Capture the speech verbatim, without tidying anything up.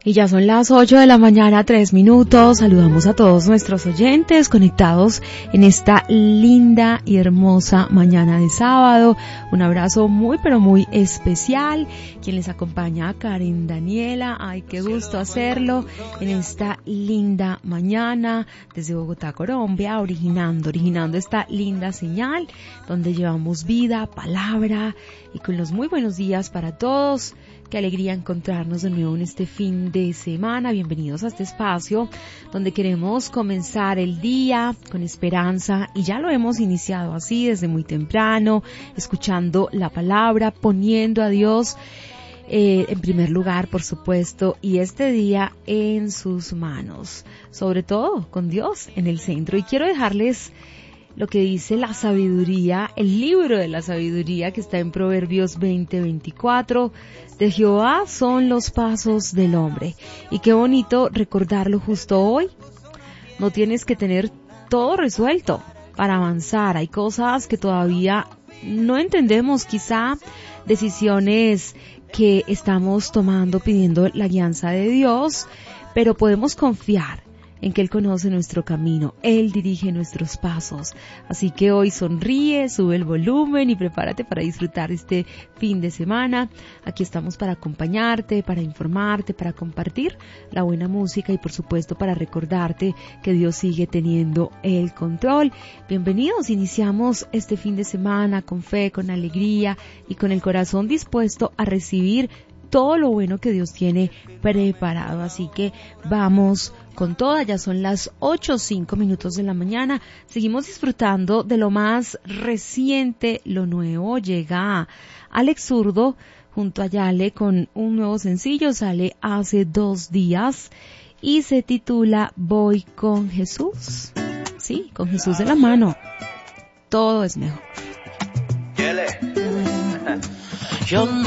Y ya son las ocho de la mañana, tres minutos. Saludamos a todos nuestros oyentes conectados en esta linda y hermosa mañana de sábado. Un abrazo muy pero muy especial. Quien les acompaña, Karen Daniela. Ay, qué gusto hacerlo en esta linda mañana desde Bogotá, Colombia, originando, originando esta linda señal donde llevamos vida, palabra y con los muy buenos días para todos. Qué alegría encontrarnos de nuevo en este fin de semana. Bienvenidos a este espacio donde queremos comenzar el día con esperanza y ya lo hemos iniciado así desde muy temprano, escuchando la palabra, poniendo a Dios eh, en primer lugar, por supuesto, y este día en sus manos, sobre todo con Dios en el centro. Y quiero dejarles lo que dice la sabiduría, el libro de la sabiduría que está en Proverbios veinte veinticuatro. De Jehová son los pasos del hombre. Y qué bonito recordarlo justo hoy. No tienes que tener todo resuelto para avanzar. Hay cosas que todavía no entendemos, quizá decisiones que estamos tomando pidiendo la guianza de Dios, pero podemos confiar en que Él conoce nuestro camino, Él dirige nuestros pasos. Así que hoy sonríe, sube el volumen y prepárate para disfrutar este fin de semana. Aquí estamos para acompañarte, para informarte, para compartir la buena música y por supuesto para recordarte que Dios sigue teniendo el control. Bienvenidos, iniciamos este fin de semana con fe, con alegría y con el corazón dispuesto a recibir todo lo bueno que Dios tiene preparado. Así que vamos con toda, ya son las ocho, cinco minutos de la mañana. Seguimos disfrutando de lo más reciente, lo nuevo. Llega Alex Zurdo junto a Yale con un nuevo sencillo, sale hace dos días y se titula Voy con Jesús. Sí, con Jesús de la mano, todo es mejor. Yo